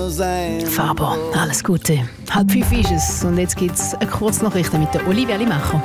Faber, alles Gute. 4:30 ist es und jetzt gibt es eine Kurznachricht mit der Olivia Limacher.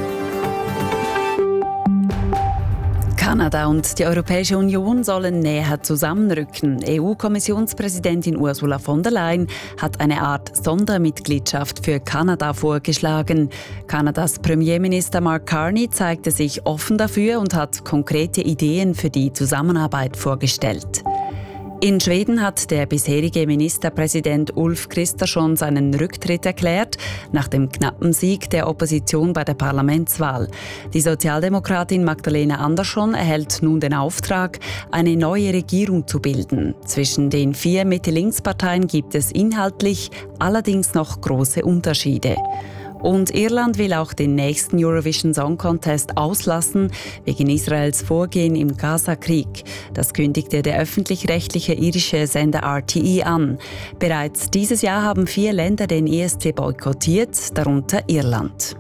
Kanada und die Europäische Union sollen näher zusammenrücken. EU-Kommissionspräsidentin Ursula von der Leyen hat eine Art Sondermitgliedschaft für Kanada vorgeschlagen. Kanadas Premierminister Mark Carney zeigte sich offen dafür und hat konkrete Ideen für die Zusammenarbeit vorgestellt. In Schweden hat der bisherige Ministerpräsident Ulf Kristersson seinen Rücktritt erklärt, nach dem knappen Sieg der Opposition bei der Parlamentswahl. Die Sozialdemokratin Magdalena Andersson erhält nun den Auftrag, eine neue Regierung zu bilden. Zwischen den 4 Mitte-Links-Parteien gibt es inhaltlich allerdings noch große Unterschiede. Und Irland will auch den nächsten Eurovision Song Contest auslassen, wegen Israels Vorgehen im Gaza-Krieg. Das kündigte der öffentlich-rechtliche irische Sender RTE an. Bereits dieses Jahr haben 4 Länder den ESC boykottiert, darunter Irland.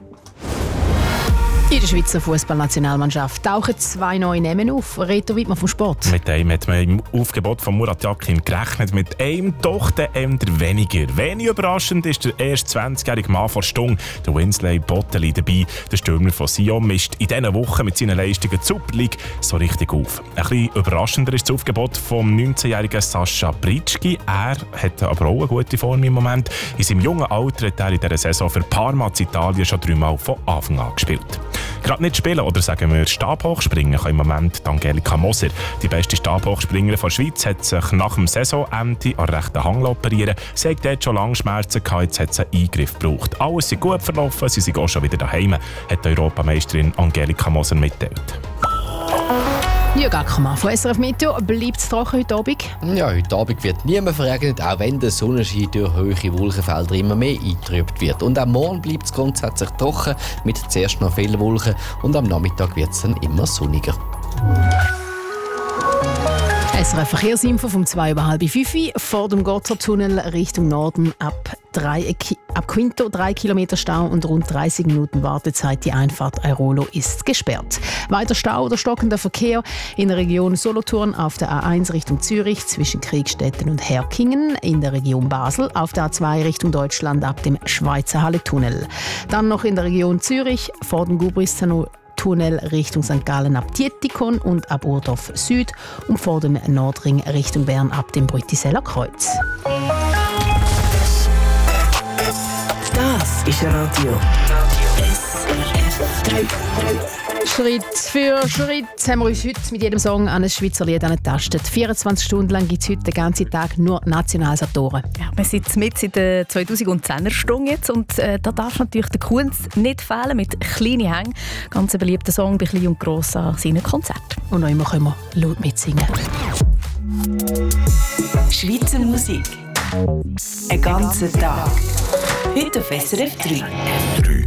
In der Schweizer Fußballnationalmannschaft tauchen 2 neue Namen auf. Reto Wittmann vom Sport. Mit einem hat man im Aufgebot von Murat Yakin gerechnet, mit einem doch eher weniger. Wenig überraschend ist der erste 20-jährige Mann vor Stung, der Winsley Botteli, dabei. Der Stürmer von Sion mischt in diesen Wochen mit seinen Leistungen die Super League so richtig auf. Ein bisschen überraschender ist das Aufgebot vom 19-jährigen Sascha Britschki. Er hat aber auch eine gute Form im Moment. In seinem jungen Alter hat er in dieser Saison für Parma in Italien schon 3-mal von Anfang an gespielt. Gerade nicht spielen oder sagen wir Stabhochspringen kann im Moment Angelika Moser. Die beste Stabhochspringerin der Schweiz hat sich nach dem Saisonende an rechten Hang operieren. Sie hat dort schon lange Schmerzen gehabt, jetzt hat sie einen Eingriff gebraucht. Alles ist gut verlaufen, sie sind auch schon wieder daheim, hat die Europameisterin Angelika Moser mitteilt. Jürg Ackermann von SRF Meteo. Bleibt es trocken heute Abend? Ja, heute Abend wird niemand verregnet, auch wenn der Sonnenschein durch hohe Wolkenfelder immer mehr eingetrübt wird. Und am Morgen bleibt es grundsätzlich trocken, mit zuerst noch vielen Wolken, und am Nachmittag wird es dann immer sonniger. SRF Verkehrsinfo vom 4:30 vor dem Gotthardtunnel Richtung Norden ab Quinto 3 Kilometer Stau und rund 30 Minuten Wartezeit. Die Einfahrt Airolo ist gesperrt. Weiter Stau oder stockender Verkehr in der Region Solothurn auf der A1 Richtung Zürich zwischen Kriegstetten und Herkingen, in der Region Basel auf der A2 Richtung Deutschland ab dem Schweizer Halletunnel. Dann noch in der Region Zürich vor dem Gubristano-Tunnel Richtung St. Gallen ab Tiettikon und ab Urdorf Süd und vor dem Nordring Richtung Bern ab dem Brütiseller Kreuz. Das ist Radio SRF 3. Schritt für Schritt haben wir uns heute mit jedem Song an ein Schweizer Lied angetastet. 24 Stunden lang gibt es heute den ganzen Tag nur Nationalsatoren. Ja, wir sind mit in der 2010er-Stunde jetzt und da darf natürlich der Kunz nicht fehlen mit «Kleine Hänge». Ganz ein beliebter Song bei Klein und Gross an seinen Konzerten. Und noch immer können wir laut mitsingen. Schweizer Musik. Ein ganzer Tag. Heute auf SRF 3.